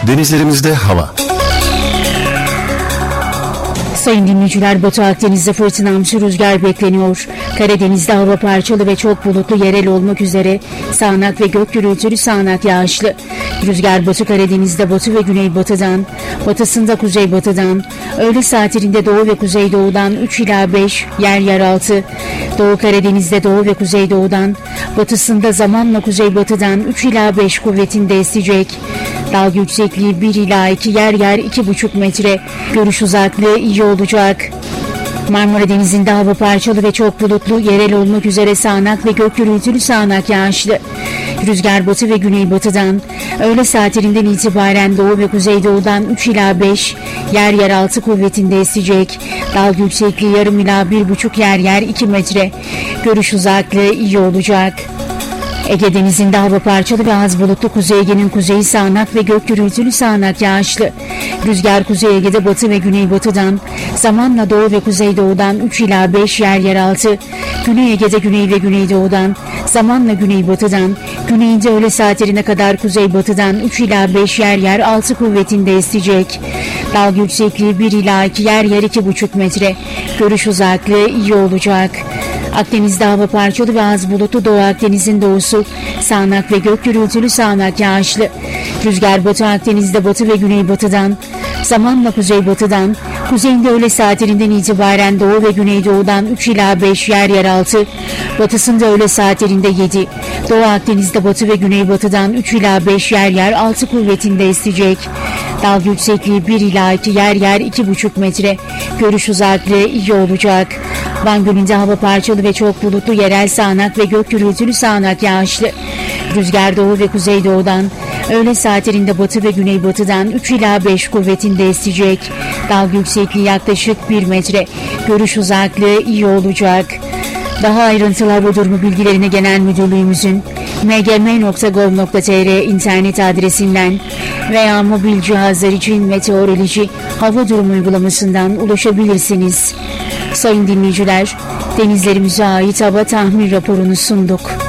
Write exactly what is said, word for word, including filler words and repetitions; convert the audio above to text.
Denizlerimizde hava. Sayın dinleyiciler, Batı Akdeniz'de fırtınamsı rüzgar bekleniyor. Karadeniz'de hava parçalı ve çok bulutlu, yerel olmak üzere sağanak ve gök gürültülü sağanak yağışlı. Rüzgar Batı Karadeniz'de batı ve güneybatıdan, batısında kuzeybatıdan, öğle saatlerinde doğu ve kuzeydoğudan üç ila beş, yer yer altı. Doğu Karadeniz'de doğu ve kuzeydoğudan, batısında zamanla kuzeybatıdan üç ila beş kuvvetinde esecek. Dalga yüksekliği bir ila iki, yer yer iki buçuk metre. Görüş uzaklığı iyi olacak. Marmara Denizi'nde hava parçalı ve çok bulutlu, yerel olmak üzere sağanak ve gök gürültülü sağanak yağışlı. Rüzgar batı ve güneybatıdan, öğle saatlerinden itibaren doğu ve kuzeydoğudan üç ila beş, yer yer altı kuvvetinde esecek. Dalga yüksekliği yarım ila bir buçuk, yer yer iki metre. Görüş uzaklığı iyi olacak. Ege Denizi'nde hava parçalı ve az bulutlu, Kuzey Ege'nin kuzeyi sağanak ve gök gürültülü sağanak yağışlı. Rüzgar Kuzey Ege'de batı ve güneybatıdan, zamanla doğu ve kuzeydoğudan üç ila beş, yer yer altı. Güney Ege'de güney ve güneydoğudan, zamanla güneybatıdan, güneyinde öğle saatlerine kadar kuzeybatıdan üç ila beş, yer yer altı kuvvetinde esecek. Dalga yüksekliği bir ila iki, yer yer iki buçuk metre. Görüş uzaklığı iyi olacak. Akdeniz'de hava parçalı ve az bulutlu, Doğu Akdeniz'in doğusu sağanak ve gök gürültülü sağanak yağışlı. Rüzgar Batı Akdeniz'de batı ve güneybatıdan, zamanla kuzeybatıdan, kuzeyinde öğle saatlerinden itibaren doğu ve güneydoğudan üç ila beş, yer yer altı, batısında öğle saatlerinde yedi. Doğu Akdeniz'de batı ve güneybatıdan üç ila beş, yer yer altı kuvvetinde esecek. Dalga yüksekliği bir ila iki, yer yer iki buçuk metre. Görüş uzaklığı iyi olacak. Van Gölü'nde hava parçalı ve çok bulutlu, yerel sağanak ve gök gürültülü sağanak yağışlı. Rüzgar doğu ve kuzeydoğudan, öğle saatlerinde batı ve güneybatıdan üç ila beş kuvvetinde esecek. Dalga yüksekliği yaklaşık bir metre. Görüş uzaklığı iyi olacak. Daha ayrıntılı hava durumu bilgilerine Genel Müdürlüğümüzün m g m nokta gov nokta t r internet adresinden veya mobil cihazlar için meteoroloji hava durumu uygulamasından ulaşabilirsiniz. Sayın dinleyiciler, denizlerimize ait hava tahmin raporunu sunduk.